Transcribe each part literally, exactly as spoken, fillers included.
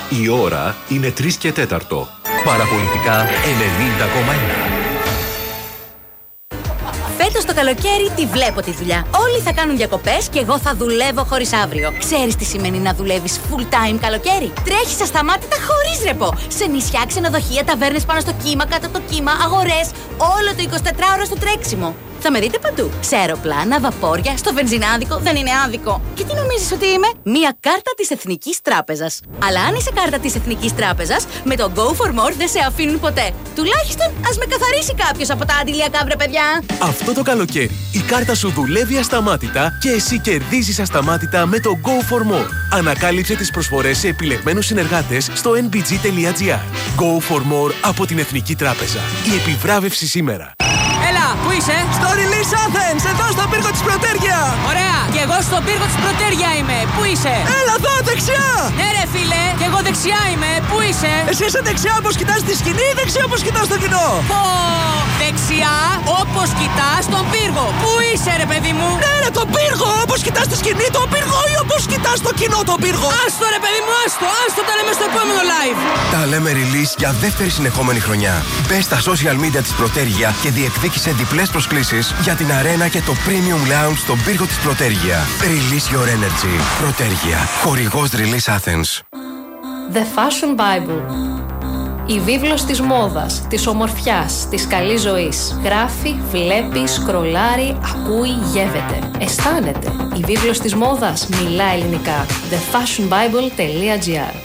Η ώρα είναι τρεις και τέταρτο. Παραπολιτικά ενενήντα κόμμα ένα. Φέτος το καλοκαίρι τη βλέπω τη δουλειά. Όλοι θα κάνουν διακοπές και εγώ θα δουλεύω χωρίς αύριο. Ξέρεις τι σημαίνει να δουλεύεις full time καλοκαίρι? Τρέχεις ασταμάτητα χωρίς ρεπό. Σε νησιά, ξενοδοχεία, ταβέρνες πάνω στο κύμα, κάτω από το κύμα, αγορές. Όλο το εικοσιτετράωρο στο τρέξιμο. Θα με δείτε παντού. Σε αεροπλάνα, βαπόρια, στο βενζινάδικο. Δεν είναι άδικο. Και τι νομίζεις ότι είμαι? Μία κάρτα της Εθνικής Τράπεζας. Αλλά αν είσαι κάρτα της Εθνικής Τράπεζας, με το Go for More δεν σε αφήνουν ποτέ. Τουλάχιστον ας με καθαρίσει κάποιος από τα αντιλιακά, βρε παιδιά. Αυτό το καλοκαίρι η κάρτα σου δουλεύει ασταμάτητα και εσύ κερδίζεις ασταμάτητα με το Go for More. Ανακάλυψε τις προσφορές σε επιλεγμένους συνεργάτες στο εν μπι τζι τελεία τζι άρ. Go for More από την Εθνική Τράπεζα. Η επιβράβευση σήμερα. Έλα, πού είσαι? Στο Release Athens, εδώ στο πύργο της Πρωτέργεια. Ωραία, και εγώ στο πύργο της Πρωτέργεια είμαι. Πού είσαι? Έλα εδώ, δεξιά. Ναι ρε φίλε, και εγώ δεξιά είμαι. Πού είσαι? Εσύ είσαι δεξιά όπως κοιτάς τη σκηνή ή δεξιά όπως κοιτάς το κοινό? Πω, δεξιά όπως κοιτάς τον πύργο. Πού είσαι ρε παιδί μου? Ναι ρε, τον πύργο, όπως κοιτάς τη σκηνή τον πύργο ή όπως κοιτάς το κοινό τον πύργο? Άστο ρε παιδί μου, άστο, άστο, τα λέμε στο επόμενο live. Τα λέμε Release για δεύτερη συνεχόμενη χρονιά. Μπες στα social media της Πρωτέργεια και διεκδίκησε διπλές προσκλήσεις για την αρένα και το Premium Lounge στον πύργο της Πρωτέργεια. Release your energy. Πρωτέργεια. Χορηγός Release Athens. The Fashion Bible. Η βίβλος της μόδας, της ομορφιάς, της καλής ζωής. Γράφει, βλέπει, σκρολάρει, ακούει, γεύεται. Αισθάνεται. Η βίβλος της μόδας μιλά ελληνικά. the fashion bible τελεία τζι άρ.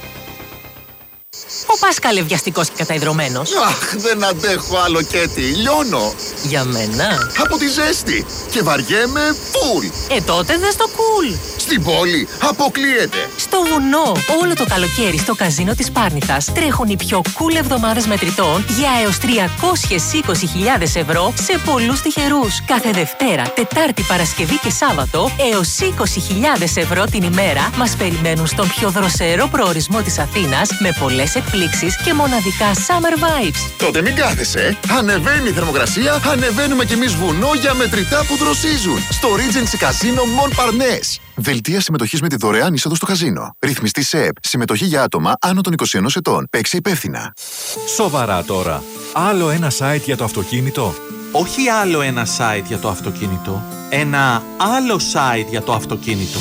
Ο Πάσκαλ βιαστικός και καταϊδρωμένος. Αχ, δεν αντέχω άλλο Κέτι, λιώνω. Για μένα. Από τη ζέστη. Και βαριέμαι φουλ. Ε, τότε δες το cool. Στην πόλη αποκλείεται. Στο βουνό, όλο το καλοκαίρι στο καζίνο της Πάρνηθας τρέχουν οι πιο cool εβδομάδες μετρητών για έως τριακόσιες είκοσι χιλιάδες ευρώ σε πολλούς τυχερούς. Κάθε Δευτέρα, Τετάρτη, Παρασκευή και Σάββατο έως είκοσι χιλιάδες ευρώ την ημέρα μας περιμένουν στον πιο δροσερό προορισμό της Αθήνας με πολλές εκπλήξεις και μοναδικά summer vibes. Τότε μην κάθεσαι. Ανεβαίνει η θερμοκρασία, ανεβαίνουμε κι εμείς βουνό για μετρητά που δροσίζουν. Στο Regency Casino Montparnasse. Δελτία συμμετοχής με τη δωρεάν είσοδο στο καζίνο. Ρυθμιστή ΣΕΕΠ. Συμμετοχή για άτομα άνω των είκοσι ενός ετών. Παίξε υπεύθυνα. Σοβαρά τώρα. Άλλο ένα site για το αυτοκίνητο. Όχι άλλο ένα site για το αυτοκίνητο. Ένα άλλο site για το αυτοκίνητο.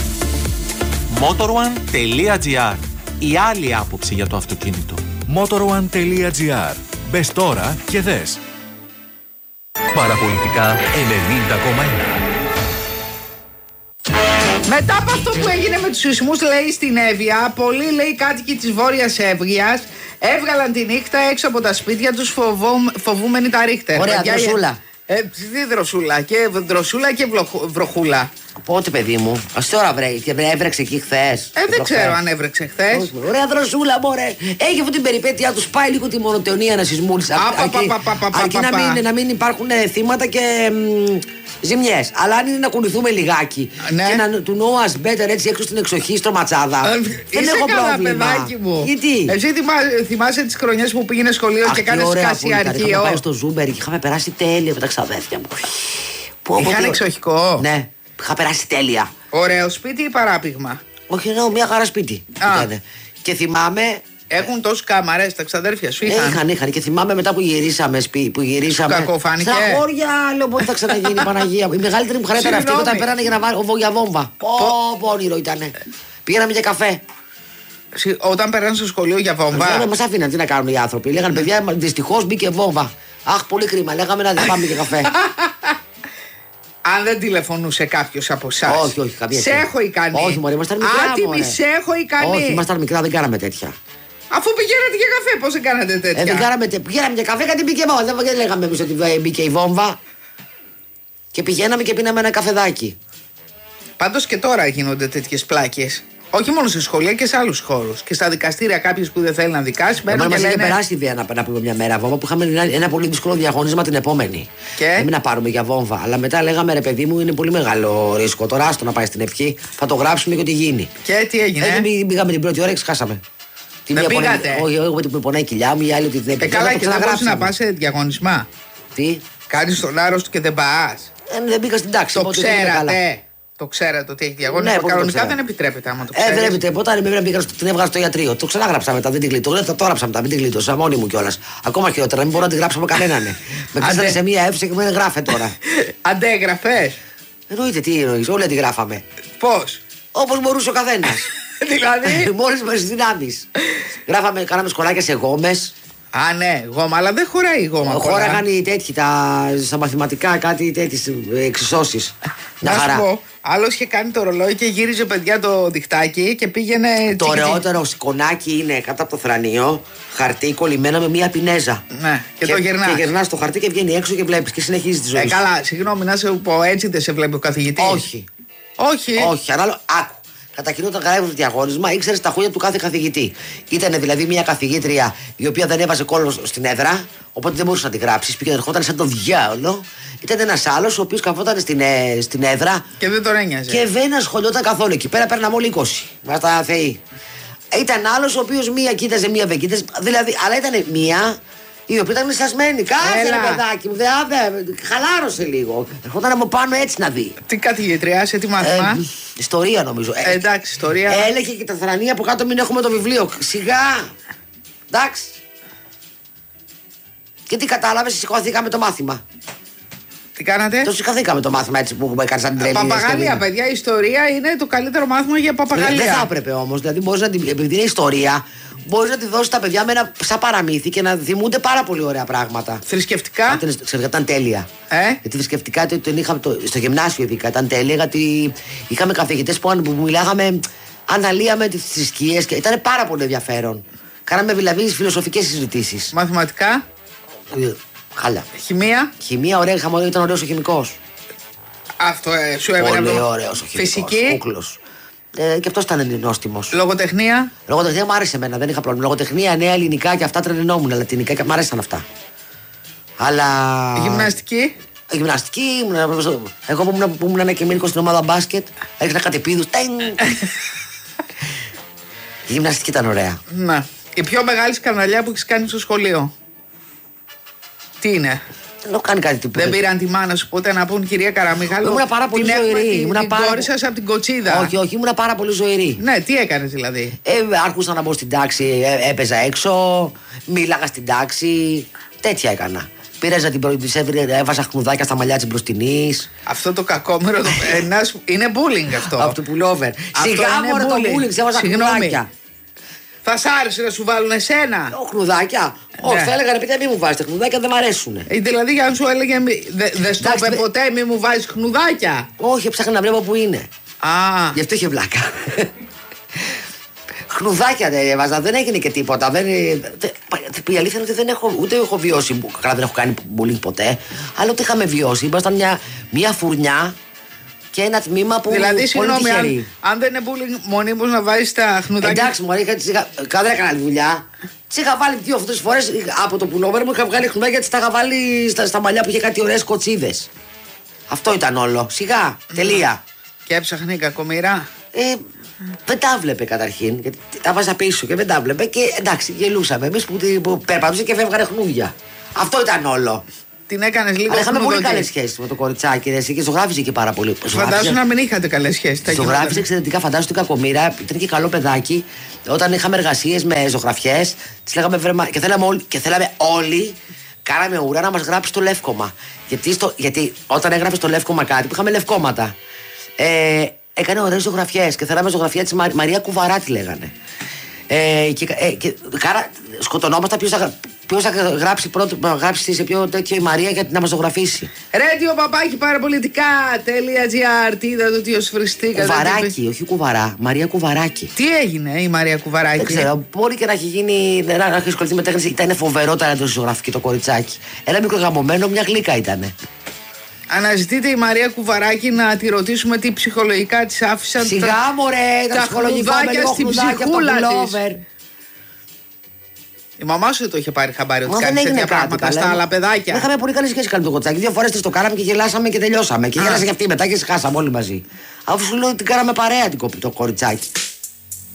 motorone τελεία τζι άρ. Η άλλη άποψη για το αυτοκίνητο. motorone τελεία τζι άρ. Μπες τώρα και δες. Παραπολιτικά ενενήντα κόμμα ένα. Μετά από αυτό που έγινε με τους σεισμούς, λέει, στην Εύβοια, πολλοί, λέει, κάτοικοι της Βόρειας Εύβοιας έβγαλαν τη νύχτα έξω από τα σπίτια τους φοβό, φοβούμενοι τα ρίχτερ. Ωραία, δροσούλα. Ε, τι δροσούλα, και δροσούλα και βλοχ, βροχούλα. Πότε, παιδί μου, ας τώρα βρέξει, έβρεξε εκεί χθες. Ε, δεν ξέρω αν έβρεξε χθες. Ωραία, δροσούλα, μωρέ. Έχει αυτή την περιπέτειά του, πάει λίγο τη μονοτεωνία να σεισμούλησε. Αρκεί να μην υπάρχουν θύματα και ζημιές. Αλλά αν είναι να κουνηθούμε λιγάκι ναι. και να του know us better έτσι έξω στην εξοχή, στο ματσάδα. Ε, δεν έχω πρόβλημα. Παιδάκι μου. Γιατί? Εσύ θυμά, θυμάσαι τις χρονιές που πήγαινε σχολείο Αχ, και κάνεις κασιαρχείο? Είχαμε πάει στο Ζούμπερ και είχαμε περάσει τέλεια με τα ξαδέρφια μου. Είχαν εξοχικό. Ναι, είχα περάσει τέλεια. Ωραίο σπίτι ή παράπηγμα? Όχι, εννοώ μια χαρά σπίτι. Και θυμάμαι. Έχουν τόσες κάμαρες τα ξαδέρφια σου? Είχαν, είχαν, είχαν. Και θυμάμαι μετά που γυρίσαμε σπίτι. Που γυρίσαμε. Σου κακοφάνηκε? Στα χώρια, λέω πότε θα ξαναγίνει η Παναγία. Η μεγαλύτερη μου χαρά ήταν αυτή όταν πέρανε για να βάλω για βόμβα. Πω, πω, όνειρο ήτανε. Πήγαμε για καφέ. Όταν πέρανε στο σχολείο για βόμβα. Δεν μας αφήναν, τι να κάνουν οι άνθρωποι. Λέγανε παιδιά, δυστυχώς μπήκε βόμβα. Αχ, πολύ κρίμα. Λέγαμε να πάμε για καφέ. Αν δεν τηλεφωνούσε κάποιος από εσάς. Όχι, όχι, καμία. Σε έχω ικανή. Όχι, μωρέ, ήμασταν μικρά. Άτιμη, σε έχω ικανή. Όχι, ήμασταν μικρά, δεν κάναμε τέτοια. Αφού πηγαίνατε για καφέ, πώς δεν κάνατε τέτοια? Ε, δεν κάναμε τέτοια. Πηγαίναμε για καφέ, κάτι μπήκε βόμβα. Δεν λέγαμε εμείς ότι μπήκε η βόμβα. Και πηγαίναμε και πίναμε ένα καφεδάκι. Πάντως και τώρα γίνονται τέτοιες πλάκες. Όχι μόνο σε σχολεία και σε άλλους χώρους. Και στα δικαστήρια κάποιος που δεν θέλει να δικάσει. Εμάς μας είχε περάσει η ιδέα να, να πούμε μια μέρα βόμβα που είχαμε ένα, ένα πολύ δύσκολο διαγωνίσμα την επόμενη. Και δεν να πάρουμε για βόμβα. Αλλά μετά λέγαμε ρε παιδί μου, είναι πολύ μεγάλο ρίσκο. Τώρα άστο να πάει στην ευχή. Θα το γράψουμε και ό,τι γίνει. Και τι έγινε? Ε, πήγαμε την πρώτη ώρα και ξεχάσαμε. Δεν πήγατε? Όχι, εγώ που πονάει η κοιλιά μου, η άλλη ότι δεν πήγα. Ε, καλά, και δεν μπορείς να πας σε διαγωνισμά. Τι? Κάνεις τον άρρωστο και δεν πας. Ε, δεν πήγα στην τάξη. Το ξέρατε? Το ξέρατε ότι έχει διαγώνια. Ναι, κανονικά δεν επιτρέπεται άμα το ξέρετε. Ε, δεν επιτρέπεται. Όταν με πήγα την έβγαλα στο ιατρείο. Το ξανάγραψα μετά, δεν την γλίτωσα. Το έγραψα μετά, μην την γλίτωσα. Μόνη μου κιόλα. Ακόμα χειρότερα, μην μπορώ να την γράψω με κανέναν. Με κλείσανε σε μία αίθουσα και μου γράφε τώρα. Αντέγραφε. Εννοείται, τι εννοεί, όλοι αντιγράφαμε. Πώ? Όπως μπορούσε ο καθένας. Δηλαδή. Μόλις με τις δυνάμεις. Γράφαμε, κάναμε σκολάκια σε γόμες. Α, ναι, γόμα, αλλά δεν χωράει η γόμα. Χώραγαν οι τέτοιοι, τα, στα μαθηματικά, κάτι τέτοιες εξισώσεις. Να σου πω, άλλος είχε κάνει το ρολόι και γύριζε παιδιά το διχτάκι και πήγαινε. Το ωραιότερο σηκωνάκι είναι κάτω από το θρανίο, χαρτί κολλημένο με μία πινέζα. Ναι, και, και το γυρνάς. Και γυρνάς το χαρτί και βγαίνει έξω και βλέπεις και συνεχίζει τη ζωή. Ε, καλά, συγγνώμη, να σε πω έτσι, δεν σε βλέπει ο καθηγητής. Όχι. Όχι. Όχι, ανάλογα. Άκου. Κατά κοινό, όταν γράφει το διαγώνισμα, ήξερε τα χώρια του κάθε καθηγητή. Ήταν δηλαδή μια καθηγήτρια η οποία δεν έβαζε κόλλο στην έδρα, οπότε δεν μπορούσε να τη γράψει. Πήγε ερχόταν σαν τον διάολο. Ήταν ένα άλλο ο οποίο καθόταν στην, ε, στην έδρα. Και δεν τον ένοιαζε. Και δεν ασχολιόταν καθόλου. Εκεί πέρα παίρναμε όλοι είκοσι. Μα τα θεοί. Ήταν άλλο ο οποίο μία κοίταζε, μία δεν κοίταζε. Δηλαδή, αλλά ήταν μία η οποία ήταν σασμένη. Κάτσε ρε παιδάκι μου, δε, δε, χαλάρωσε λίγο. Ερχόταν από πάνω έτσι να δει. Τι καθηγήτρια, σε τι μάθημα? Ε, ιστορία νομίζω. Ε, εντάξει, ιστορία. Έλεγε και τα θρανία από κάτω, μην έχουμε το βιβλίο. Σιγά. Εντάξει. Και τι κατάλαβε, σηκωθήκαμε το μάθημα. Τι κάνατε? Το σηκωθήκαμε το μάθημα έτσι που έκανε σαν την τρελή. Παπαγάλια, παιδιά, η ιστορία είναι το καλύτερο μάθημα για παπαγάλια. Δεν θα έπρεπε όμως. Δηλαδή, μπορείς να την, επειδή είναι ιστορία, μπορεί να τη δώσει τα παιδιά με ένα σαν παραμύθι και να θυμούνται πάρα πολύ ωραία πράγματα. Θρησκευτικά. Ήταν, ήταν τέλεια. Ε? Γιατί θρησκευτικά το, το είχαμε το, στο γυμνάσιο ειδικά ήταν τέλεια, γιατί είχαμε καθηγητές που, που μιλάγαμε, αναλύαμε τις θρησκείες και ήταν πάρα πολύ ενδιαφέρον. Κάναμε δηλαδή φιλοσοφικές συζητήσεις. Μαθηματικά. Χάλια. Χημεία. Χημεία, ωραία, είχαμε, ήταν ωραίος ο χημικός. Αυτό ε, σου έβαινε. Πολύ ωραίος ο χημικός. Φυσική. Κούκλος. Ε, και αυτό ήταν νόστιμος. Λογοτεχνία. Λογοτεχνία μου άρεσε εμένα, δεν είχα πρόβλημα. Λογοτεχνία, νέα ελληνικά και αυτά τρελαινόμουν. Λατινικά και μου άρεσαν αυτά. Αλλά. Γυμναστική. Γυμναστική, εγώ που ήμουν, που ήμουν ένα και μήνυκο στην ομάδα μπάσκετ, έριξνα κατεπίδους. Η γυμναστική ήταν ωραία. Να. Η πιο μεγάλη σκανδαλιά που έχει κάνει στο σχολείο. Τι είναι? Δεν έχω κάνει κάτι τίποτα. Δεν πήραν τη μάνα σου ποτέ να πούν κυρία Καραμίχαλου? Ήμουν πάρα πολύ ζωηρή. Την, την πάρα... κόρησας από την κοτσίδα. Όχι, όχι, ήμουν πάρα πολύ ζωηρή. Ναι, τι έκανες δηλαδή? Ε, άρχουσα να μπω στην τάξη, ε, έπαιζα έξω, μίλαγα στην τάξη. Τέτοια έκανα. Πήραζα την πρώτη, έβαζα χνουδάκια στα μαλλιά της μπροστινής. Αυτό το κακόμερο το... ένας... είναι bullying αυτό. Από το pullover. Σιγά μωρέ το bullying, έβαζα χνουδάκια. Θα σ' άρεσε να σου βάλουν εσένα? Ω, χνουδάκια. Όχι, ναι. Θα έλεγαν παιδιά μην μου βάζετε χνουδάκια, δεν μ' αρέσουν. Ε, δηλαδή για να σου έλεγε δεν δε στο είπε ποτέ μην μου βάζεις χνουδάκια? Όχι, ψάχνα να βλέπω που είναι. Α. Γι' αυτό είχε βλάκα. Χνουδάκια δεν έβαζα, δεν έγινε και τίποτα. Δεν, δε, η αλήθεια είναι ότι δεν έχω, ούτε έχω βιώσει. Καλά, δεν έχω κάνει bullying ποτέ. Αλλά ούτε είχαμε βιώσει. Ήμασταν μια, μια φουρνιά και ένα τμήμα που. Δηλαδή, συγγνώμη, αν, αν δεν είναι bullying μονίμως να βάζεις τα χνουδάκια. Εντάξει, μου είχα, δεν έκανα άλλη δουλειά. Τι είχα βάλει δύο αυτές τις φορές από το πουλόβερ μου, είχα βγάλει χνουδάκια, τις τα είχα βάλει στα, στα μαλλιά που είχε κάτι ωραίες κοτσίδες. Αυτό ήταν όλο. Σιγά, τελεία. Και έψαχνε η κακομοίρα. Ε, δεν τα βλέπε καταρχήν. Γιατί τα βάζα πίσω και δεν τα βλέπε. Και εντάξει, γελούσαμε. Εμείς που, που περπατούσε και φεύγανε χνούδια. Αυτό ήταν όλο. Την έκανες λίγο. Αλλά είχαμε πολύ καλές σχέσεις με το κοριτσάκι. Ρε, και ζωγράφιζε και πάρα πολύ. Φαντάζομαι να μην είχατε καλές σχέσεις. Ζωγράφιζε εξαιρετικά. Φαντάζομαι την κακομοίρα. Ήταν και καλό παιδάκι. Όταν είχαμε εργασίες με ζωγραφιές, τις λέγαμε βρέμα. Και θέλαμε όλοι, και θέλαμε όλοι κάναμε ουρά να μας γράψει το λεύκομα. Γιατί, στο, γιατί όταν έγραφε στο λεύκομα κάτι, που είχαμε λευκόματα. Ε, έκανε ωραίες ζωγραφιές και θέλαμε ζωγραφιά της Μαρ, Μαρία Κουβαρά τη λέγανε. Ε, και, ε, και κάρα, σκοτωνόμασταν ποιος θα, ποιος θα γράψει, πρώτο, γράψει σε πιο τέτοιο η Μαρία για να μας ζωγραφίσει. Radio παπάκι παραπολιτικά.gr. Τι είδατε ότι ως φριστήκα? Κουβαράκι, όχι Κουβαρά. Μαρία Κουβαράκι. Τι έγινε η Μαρία Κουβαράκι? Δεν ξέρω, μπορεί και να έχει γίνει, να έχει ασχοληθεί με τέχνη. Ήταν φοβερό ταλέντο ζωγραφική το κοριτσάκι. Ένα μικρογαμωμένο, μια γλύκα ήταν. Αναζητείτε η Μαρία Κουβαράκη να τη ρωτήσουμε τι ψυχολογικά της άφησαν. Σιγά μωρέ, τα χνουδάκια στην ψυχούλα της. Η μαμά σου το είχε πάρει χαμπάρι ότι κάνει τέτοια πράγματα στα άλλα παιδάκια? Δεν είχαμε πολύ καλή σχέση με το κοτσάκι. Δύο φορές το κάναμε και γελάσαμε και τελειώσαμε. Και γέλασε και αυτή μετά και χάσαμε όλοι μαζί. Αφού σου λέω ότι κάναμε παρέα το κοριτσάκι.